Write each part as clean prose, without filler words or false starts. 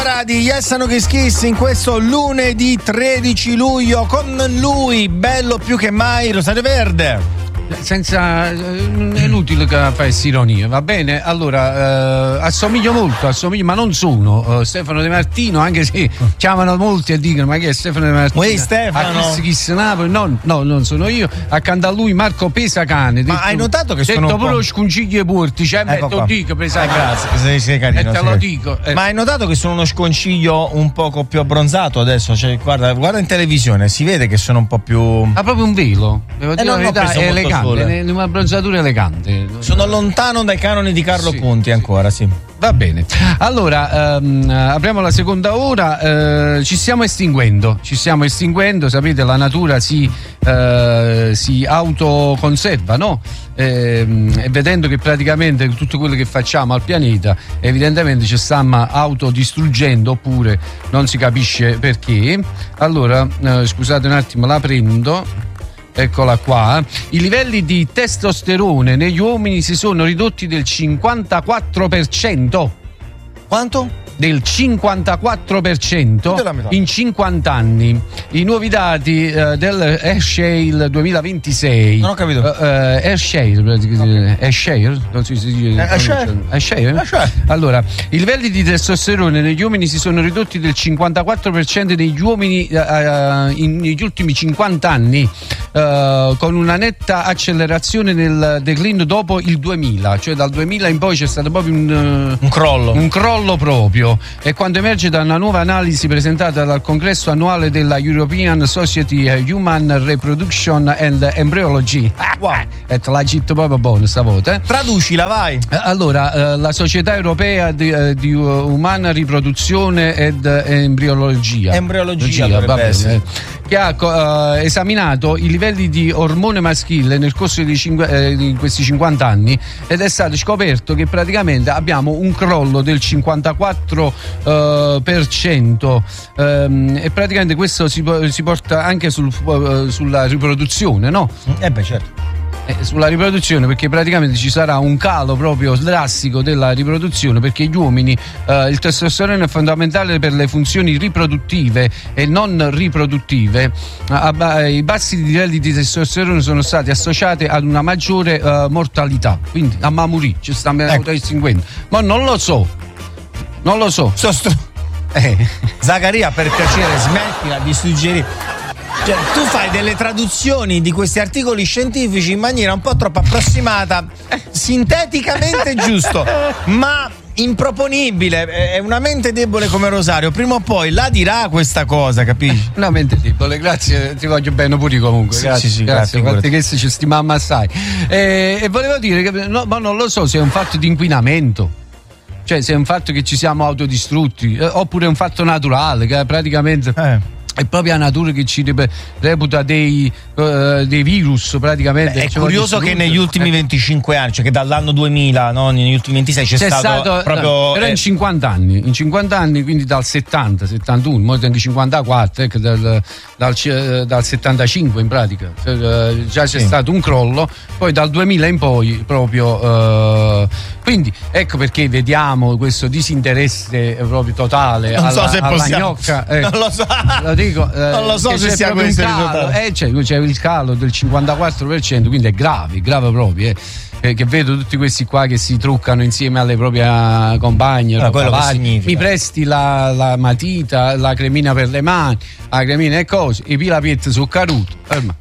Di Yes No Kiss Kiss in questo lunedì 13 luglio con lui, bello più che mai, Rosario Verde. Senza è inutile che facessi ironia, va bene? Allora assomiglio molto, ma non sono Stefano De Martino, anche se chiamano molti e dicono ma chi è Stefano De Martino? Uè Stefano Kiss Napoli, no, non sono io. Accanto a lui Marco Pesacane. Ma hai notato che sono detto pure lo sconciglio porti, cioè ecco te lo dico Pesacane. Grazie, sei carino. E te lo dico. Ma hai notato che sono uno sconciglio un poco più abbronzato adesso? Cioè, guarda in televisione, si vede che sono un po' più. Ha proprio un velo, devo dire la verità, è elegante. Una bronzatura elegante. Sono lontano dai canoni di Carlo Ponti ancora, sì. Va bene. Allora, apriamo la seconda ora. Ci stiamo estinguendo. Sapete, la natura si autoconserva, no? E vedendo che praticamente tutto quello che facciamo al pianeta evidentemente ci stiamo autodistruggendo, oppure non si capisce perché. Allora, scusate un attimo, la prendo. Eccola qua. I livelli di testosterone negli uomini si sono ridotti del 54%. Quanto? Del 54% in 50 anni. I nuovi dati del AirShare 2026. Non ho capito. AirShare? Non si dice. AirShare? Allora, i livelli di testosterone negli uomini si sono ridotti del 54% negli uomini negli ultimi 50 anni, con una netta accelerazione nel declino dopo il 2000, cioè dal 2000 in poi c'è stato proprio un crollo proprio. E quando emerge da una nuova analisi presentata dal congresso annuale della European Society Human Reproduction and Embryology. Wow. E te l'ha detto proprio buono stavolta. Traducila, vai. Allora, la Società Europea di Umana Riproduzione ed Embriologia. Va bene. Che ha esaminato i livelli di ormone maschile nel corso di questi 50 anni, ed è stato scoperto che praticamente abbiamo un crollo del 54%, e praticamente questo si porta anche sulla riproduzione, no? Beh, certo. Sulla riproduzione, perché praticamente ci sarà un calo proprio drastico della riproduzione, perché gli uomini, il testosterone è fondamentale per le funzioni riproduttive e non riproduttive. I bassi livelli di testosterone sono stati associati ad una maggiore mortalità, quindi a morire ci stiamo estinguendo. Ma non lo so. Zaccaria, per piacere, smettila di suggerire. Cioè, tu fai delle traduzioni di questi articoli scientifici in maniera un po' troppo approssimata, sinteticamente giusto, ma improponibile. È una mente debole come Rosario, prima o poi la dirà questa cosa, capisci? Una mente debole, grazie, ti voglio bene pure comunque. Grazie, che ci stiamo assai. E volevo dire che ma non lo so se è un fatto di inquinamento. Cioè, se è un fatto che ci siamo autodistrutti, oppure è un fatto naturale, che praticamente è proprio la natura che ci reputa dei virus praticamente. È curioso che negli ultimi 25 anni, cioè che dall'anno 2000, no, negli ultimi 26 c'è stato proprio. Però in 50 anni, quindi dal 70, 71, molto anche 54, dal 75 in pratica, già c'è stato un crollo, poi dal 2000 in poi proprio. Quindi ecco perché vediamo questo disinteresse proprio totale alla gnocca. Non lo so. Non lo so se sia questo il risultato. C'è il calo del 54%, quindi è grave proprio. Che vedo tutti questi qua che si truccano insieme alle proprie compagne. Mi presti la matita, la cremina per le mani, la cremina e cose, i pilapiette sul caruto.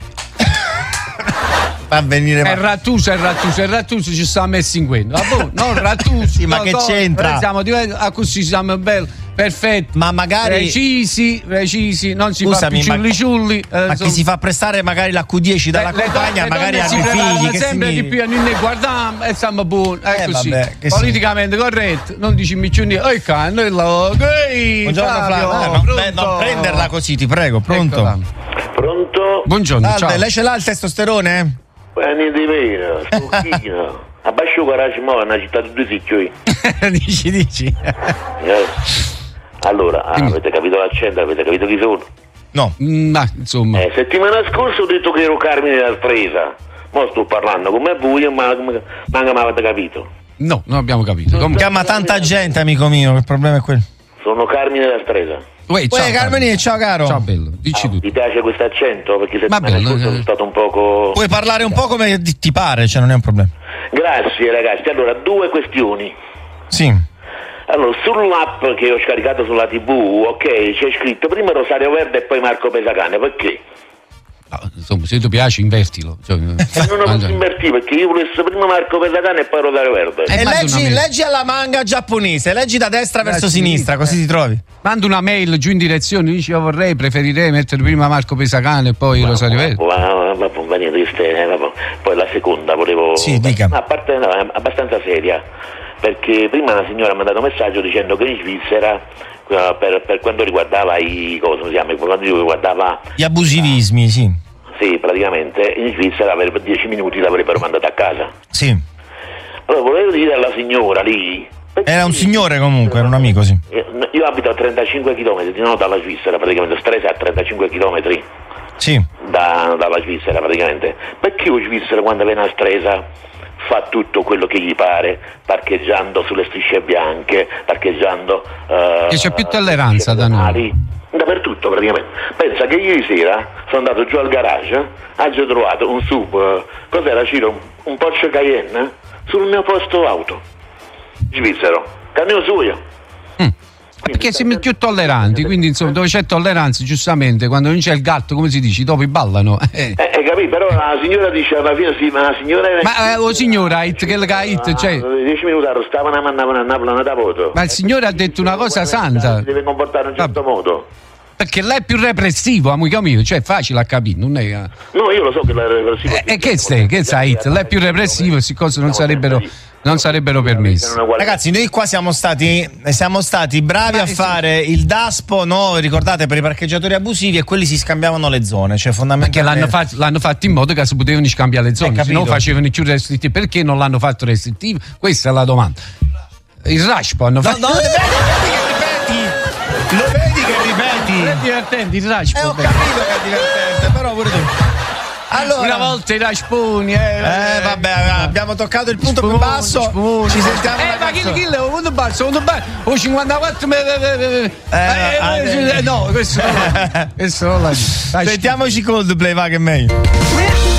Va venire è Rattuso ci sta messi in quello. Non Rattuso. Sì, ma che c'entra? Siamo così siamo belli, perfetti. Ma magari precisi, non si fa più ciulli. Ma chi si fa prestare magari la Q10 dalla compagna, magari ha dei figli che sempre di più a noi guardiamo e siamo buoni. È così. Vabbè, politicamente corretto, non dici miccioni. Buongiorno Flavio. Non prenderla così, ti prego. Pronto? Buongiorno. Salve, ciao. lei ce l'ha il testosterone? Niente di vero, stucchino. Abbascio garage mo' è una città di due sicchioi. Dici. Allora, avete capito l'accento, avete capito chi sono? No. Ma insomma. Settimana scorsa ho detto che ero Carmine dal Fresa. Mo' sto parlando come voi, ma mi avete capito. No, non abbiamo capito. Chiama tanta gente, amico mio, il problema è quello. Sono Carmine da Stresa. Ciao Carmine, ciao caro. Ciao bello, dici tu. Ti piace questo accento? Perché settimana scorsa sono stato un poco... Puoi parlare un po' come ti pare, cioè non è un problema. Grazie ragazzi, allora 2 questioni. Sì. Allora, sull'app che ho scaricato sulla TV, ok, c'è scritto prima Rosario Verde e poi Marco Pesacane, perché? No, insomma, se ti piace, invertilo. Cioè, non lo posso invertire perché io volevo prima Marco Pesacane e poi Rosario Verde. E leggi alla manga giapponese, leggi da destra verso sinistra, così ti trovi. Manda una mail giù in direzione, dici io preferirei mettere prima Marco Pesacane e poi Rosario Verde. Poi la seconda volevo... Sì, dica. A parte, no, è abbastanza seria, perché prima una signora ha mandato un messaggio dicendo che in Svizzera per quanto riguardava gli abusivismi, sì. Sì, praticamente in Svizzera per 10 minuti l'avrebbero mandato a casa. Sì. Allora volevo dire alla signora lì... Era un signore comunque, era un amico, sì. Io abito a 35 km di dalla Svizzera, praticamente Stresa a 35 km sì. dalla Svizzera praticamente. Perché in Svizzera quando viene a Stresa fa tutto quello che gli pare, parcheggiando sulle strisce bianche, parcheggiando... che c'è più tolleranza da noi. Dappertutto praticamente. Pensa che ieri sera sono andato giù al garage, ho trovato un sub, cos'era Ciro? Un Porsche Cayenne sul mio posto auto svizzero, cammino suo. Perché siamo più tolleranti, quindi insomma dove c'è tolleranza, giustamente, quando non c'è il gatto, come si dice, i topi ballano. Capì? Però la signora dice alla fine sì, ma la signora... Ma signora, cioè... 10 minuti arrestavano e mandavano a Napoli da voto. Ma il signore ha detto una cosa santa. Si deve comportare in un certo modo. Perché lei è più repressivo, amico mio, cioè è facile a capire, non è... No, io lo so che lei è repressivo. E che sai? Lei è più repressivo, queste cose non sarebbero permesse. Ragazzi, noi qua siamo stati bravi a fare il DASPO, no? Ricordate, per i parcheggiatori abusivi, e quelli si scambiavano le zone, cioè fondamentalmente perché l'hanno fatto in modo che si potevano scambiare le zone, se no facevano i più restrittivi. Perché non l'hanno fatto restrittivo? Questa è la domanda. Il RASPO hanno fatto... Lo vedi che ripeti? È divertente il RASPO. Ho capito che è divertente, però pure tu. Allora, una volta i rasponi, vabbè, abbiamo toccato il punto più basso. Ci sentiamo. Ma chi è? Un punto basso, o 54. No, questo non la dico. Sentiamoci Coldplay, va che è meglio.